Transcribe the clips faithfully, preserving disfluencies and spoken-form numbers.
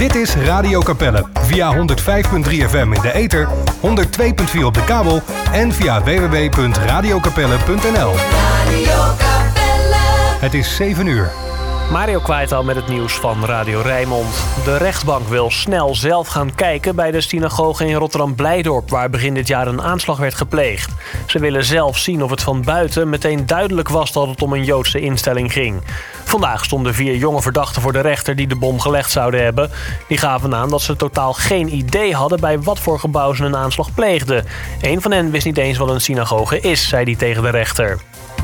Dit is Radio Capelle via honderd vijf komma drie F M in de ether, honderd twee komma vier op de kabel en via w w w punt radio capelle punt n l. Radio Capelle. Het is zeven uur. Mario Kwijtal met het nieuws van Radio Rijnmond. De rechtbank wil snel zelf gaan kijken bij de synagoge in Rotterdam-Blijdorp, waar begin dit jaar een aanslag werd gepleegd. Ze willen zelf zien of het van buiten meteen duidelijk was dat het om een Joodse instelling ging. Vandaag stonden vier jonge verdachten voor de rechter die de bom gelegd zouden hebben. Die gaven aan dat ze totaal geen idee hadden bij wat voor gebouw ze een aanslag pleegden. Eén van hen wist niet eens wat een synagoge is, zei hij tegen de rechter.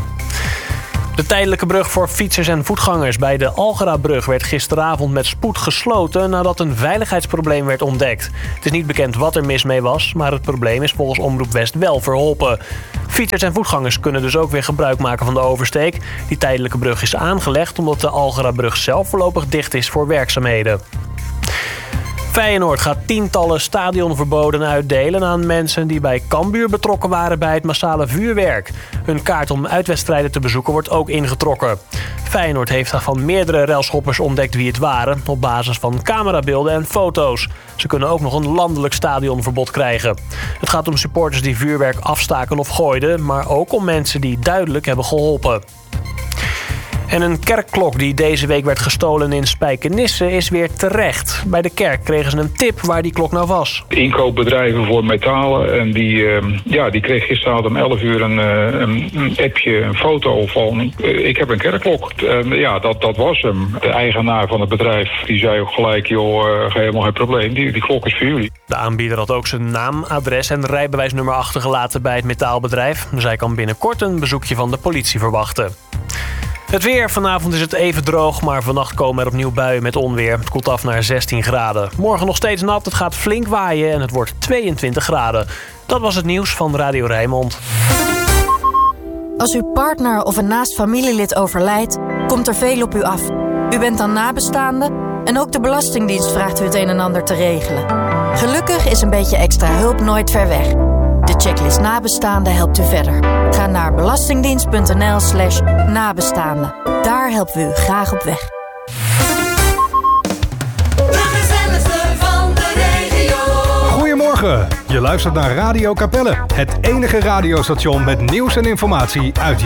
De tijdelijke brug voor fietsers en voetgangers bij de Algerabrug werd gisteravond met spoed gesloten nadat een veiligheidsprobleem werd ontdekt. Het is niet bekend wat er mis mee was, maar het probleem is volgens Omroep West wel verholpen. Fietsers en voetgangers kunnen dus ook weer gebruik maken van de oversteek. Die tijdelijke brug is aangelegd omdat de Algerabrug zelf voorlopig dicht is voor werkzaamheden. Feyenoord gaat tientallen stadionverboden uitdelen aan mensen die bij Cambuur betrokken waren bij het massale vuurwerk. Hun kaart om uitwedstrijden te bezoeken wordt ook ingetrokken. Feyenoord heeft van meerdere relschoppers ontdekt wie het waren op basis van camerabeelden en foto's. Ze kunnen ook nog een landelijk stadionverbod krijgen. Het gaat om supporters die vuurwerk afstaken of gooiden, maar ook om mensen die duidelijk hebben geholpen. En een kerkklok die deze week werd gestolen in Spijkenisse is weer terecht. Bij de kerk kregen ze een tip waar die klok nou was. Inkoopbedrijven voor metalen. En die, uh, ja, die kreeg gisteravond om elf uur een, uh, een, een appje, een foto van... Uh, ik heb een kerkklok. Uh, ja, dat, dat was hem. De eigenaar van het bedrijf die zei ook gelijk... joh, uh, helemaal geen probleem. Die, die klok is voor jullie. De aanbieder had ook zijn naam, adres en rijbewijsnummer achtergelaten bij het metaalbedrijf. Zij kan binnenkort een bezoekje van de politie verwachten. Het weer. Vanavond is het even droog, maar vannacht komen er opnieuw buien met onweer. Het koelt af naar zestien graden. Morgen nog steeds nat, het gaat flink waaien en het wordt tweeëntwintig graden. Dat was het nieuws van Radio Rijnmond. Als uw partner of een naast familielid overlijdt, komt er veel op u af. U bent dan nabestaande en ook de Belastingdienst vraagt u het een en ander te regelen. Gelukkig is een beetje extra hulp nooit ver weg. De checklist nabestaanden helpt u verder. Ga naar belastingdienst punt n l slash nabestaanden. Daar helpen we u graag op weg. De gezelligste van de regio. Goedemorgen, je luistert naar Radio Capelle. Het enige radiostation met nieuws en informatie uit